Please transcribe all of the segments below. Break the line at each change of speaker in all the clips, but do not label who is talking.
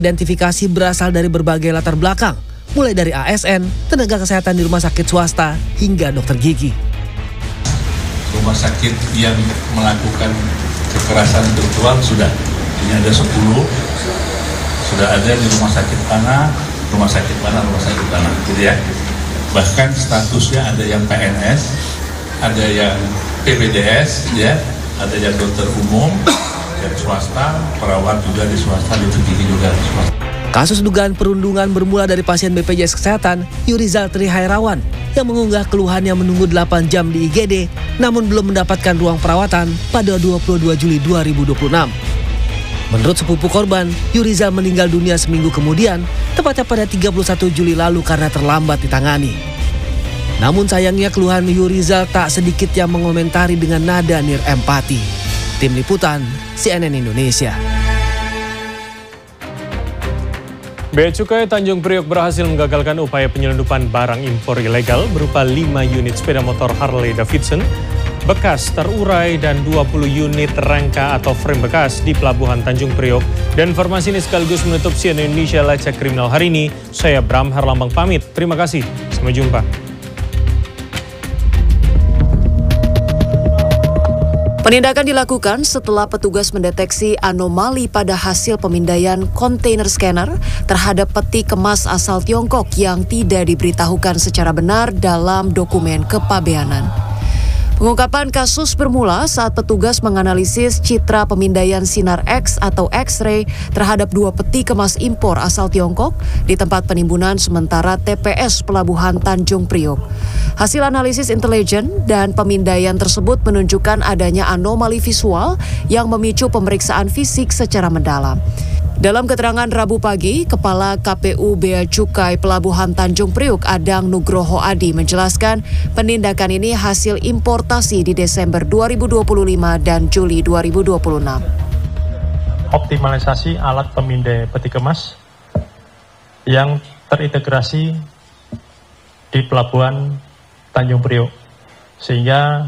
Identifikasi berasal dari berbagai latar belakang, mulai dari ASN, tenaga kesehatan di rumah sakit swasta, hingga dokter gigi.
Rumah sakit yang melakukan kekerasan intelektual sudah, ini ada 10, sudah ada di rumah sakit mana, gitu ya. Bahkan statusnya ada yang PNS, ada yang PPDS, ya, ada yang dokter umum, yang swasta, perawat juga di swasta, dokter gigi juga di swasta.
Kasus dugaan perundungan bermula dari pasien BPJS Kesehatan, Yurizal Trihairawan, yang mengunggah keluhannya menunggu 8 jam di IGD, namun belum mendapatkan ruang perawatan pada 22 Juli 2026. Menurut sepupu korban, Yurizal meninggal dunia seminggu kemudian, tepatnya pada 31 Juli lalu karena terlambat ditangani. Namun sayangnya keluhan Yurizal tak sedikit yang mengomentari dengan nada nirempati. Tim Liputan, CNN Indonesia.
Bea Cukai Tanjung Priok berhasil menggagalkan upaya penyelundupan barang impor ilegal berupa 5 unit sepeda motor Harley Davidson bekas terurai dan 20 unit rangka atau frame bekas di Pelabuhan Tanjung Priok. Dan informasi ini sekaligus menutup CNN Indonesia Lacak Kriminal hari ini. Saya Bram Herlambang pamit. Terima kasih. Sampai jumpa.
Penindakan dilakukan setelah petugas mendeteksi anomali pada hasil pemindaian kontainer scanner terhadap peti kemas asal Tiongkok yang tidak diberitahukan secara benar dalam dokumen kepabeanan. Pengungkapan kasus bermula saat petugas menganalisis citra pemindaian sinar X atau X-ray terhadap 2 peti kemas impor asal Tiongkok di tempat penimbunan sementara TPS Pelabuhan Tanjung Priok. Hasil analisis intelijen dan pemindaian tersebut menunjukkan adanya anomali visual yang memicu pemeriksaan fisik secara mendalam. Dalam keterangan Rabu pagi, Kepala KPU Bea Cukai Pelabuhan Tanjung Priok Adang Nugroho Adi menjelaskan penindakan ini hasil importasi di Desember 2025 dan Juli 2026.
Optimalisasi alat pemindai peti kemas yang terintegrasi di Pelabuhan Tanjung Priok, sehingga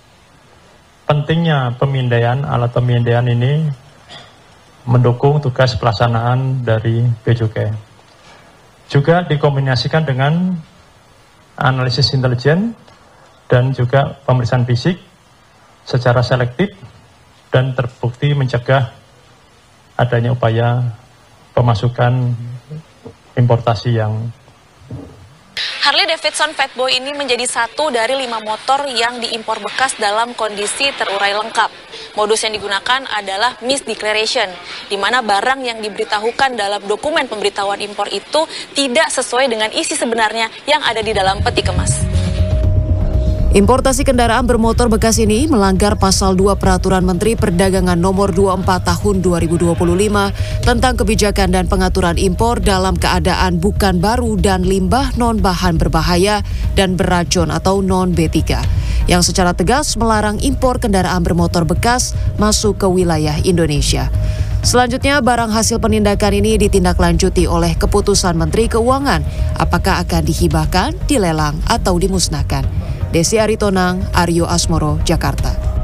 pentingnya pemindaian alat pemindaian ini mendukung tugas pelaksanaan dari Bea Cukai. Juga dikombinasikan dengan analisis intelijen dan juga pemeriksaan fisik secara selektif dan terbukti mencegah adanya upaya pemasukan importasi yang
Harley Davidson Fatboy ini menjadi satu dari 5 motor yang diimpor bekas dalam kondisi terurai lengkap. Modus yang digunakan adalah misdeclaration, di mana barang yang diberitahukan dalam dokumen pemberitahuan impor itu tidak sesuai dengan isi sebenarnya yang ada di dalam peti kemas.
Importasi kendaraan bermotor bekas ini melanggar Pasal 2 Peraturan Menteri Perdagangan Nomor 24 Tahun 2025 tentang kebijakan dan pengaturan impor dalam keadaan bukan baru dan limbah non-bahan berbahaya dan beracun atau non-B3, yang secara tegas melarang impor kendaraan bermotor bekas masuk ke wilayah Indonesia. Selanjutnya, barang hasil penindakan ini ditindaklanjuti oleh keputusan Menteri Keuangan, apakah akan dihibahkan, dilelang, atau dimusnahkan. Desi Aritonang, Aryo Asmoro, Jakarta.